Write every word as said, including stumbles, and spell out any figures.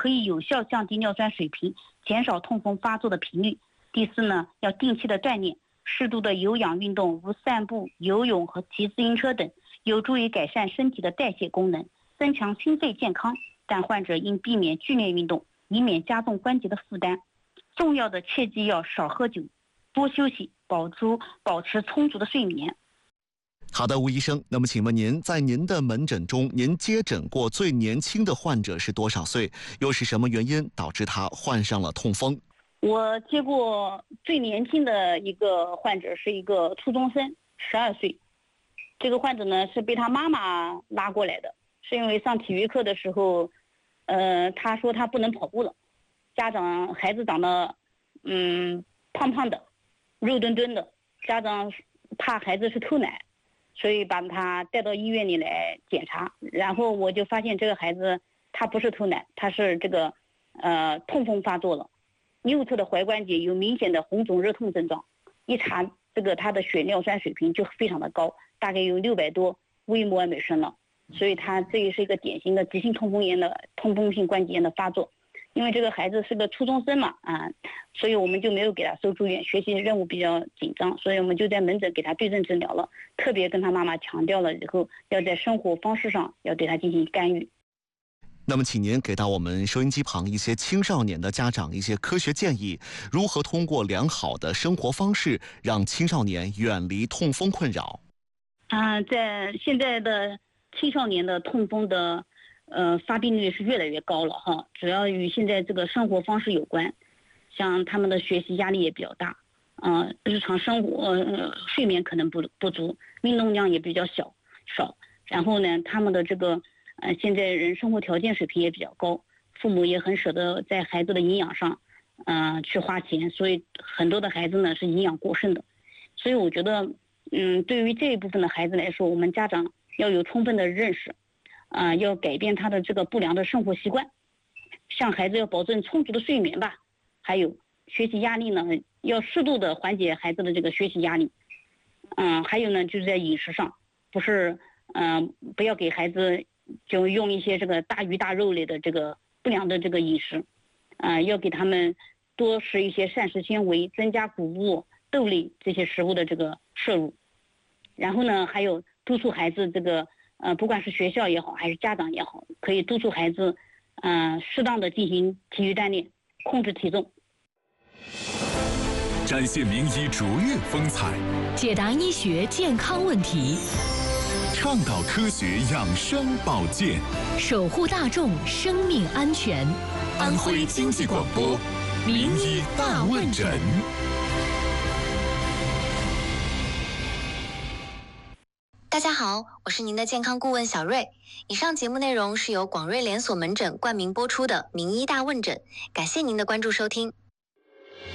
可以有效降低尿酸水平，减少痛风发作的频率。第四呢，要定期的锻炼，适度的有氧运动，如散步、游泳和骑自行车等，有助于改善身体的代谢功能，增强心肺健康。但患者应避免剧烈运动，以免加重关节的负担。重要的切记要少喝酒，多休息，保住保持充足的睡眠。 好的，吴医生，那么请问您在您的门诊中，您接诊过最年轻的患者是多少岁？又是什么原因导致他患上了痛风？ 我接过最年轻的一个患者是一个初中生，十二岁。这个患者呢是被他妈妈拉过来的，是因为上体育课的时候，呃，他说他不能跑步了，家长孩子长得嗯胖胖的，肉墩墩的，家长怕孩子是偷奶，所以把他带到医院里来检查，然后我就发现这个孩子他不是偷奶，他是这个呃痛风发作了，右侧的踝关节有明显的红肿热痛症状，一查这个他的血尿酸水平就非常的高，大概有六百多微摩尔每升了，所以他这也是一个典型的急性痛风炎的痛风性关节炎的发作。因为这个孩子是个初中生嘛，啊，所以我们就没有给他收住院，学习任务比较紧张，所以我们就在门诊给他对症治疗了，特别跟他妈妈强调了以后，要在生活方式上要对他进行干预。 那么请您给到我们收音机旁一些青少年的家长一些科学建议，如何通过良好的生活方式让青少年远离痛风困扰？ 啊，在现在的青少年的痛风的呃，发病率是越来越高了哈，主要与现在这个生活方式有关，像他们的学习压力也比较大，嗯、呃，日常生活呃睡眠可能不不足，运动量也比较小少，然后呢，他们的这个呃现在人生活条件水平也比较高，父母也很舍得在孩子的营养上，嗯、呃，去花钱，所以很多的孩子呢是营养过剩的，所以我觉得，嗯，对于这一部分的孩子来说，我们家长要有充分的认识。啊、呃，要改变他的这个不良的生活习惯，像孩子要保证充足的睡眠吧，还有学习压力呢，要适度的缓解孩子的这个学习压力。嗯、呃，还有呢，就是在饮食上，不是嗯、呃，不要给孩子就用一些这个大鱼大肉类的这个不良的这个饮食，啊、呃，要给他们多食一些膳食纤维，增加谷物、豆类这些食物的这个摄入。然后呢，还有督促孩子这个。呃，不管是学校也好，还是家长也好，可以督促孩子，嗯、呃，适当的进行体育锻炼，控制体重。 展现名医卓越风采， 解答医学健康问题， 倡导科学养生保健， 守护大众生命安全。 安徽经济广播名医大问诊。 大家好，我是您的健康顾问小瑞。以上节目内容是由广瑞连锁门诊冠名播出的名医大问诊，感谢您的关注收听。